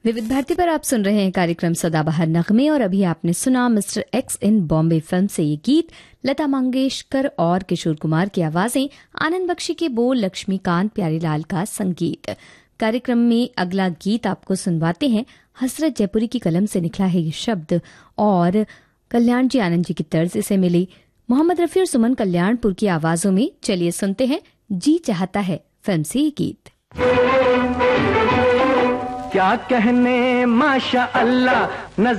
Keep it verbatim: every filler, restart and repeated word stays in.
विविध भारती पर आप सुन रहे हैं कार्यक्रम सदाबहार नगमे और अभी आपने सुना मिस्टर एक्स इन बॉम्बे फिल्म से ये गीत। लता मंगेशकर और किशोर कुमार की आवाजें, आनंद बख्शी के बोल, लक्ष्मीकांत प्यारीलाल का संगीत। कार्यक्रम में अगला गीत आपको सुनवाते हैं। हसरत जयपुरी की कलम से निकला है ये शब्द और कल्याण जी आनंद जी की तर्ज इसे मिली मोहम्मद रफी और सुमन कल्याणपुर की आवाजों में। चलिए सुनते हैं जी चाहता है फिल्म से ये गीत। क्या कहने माशा अल्लाह।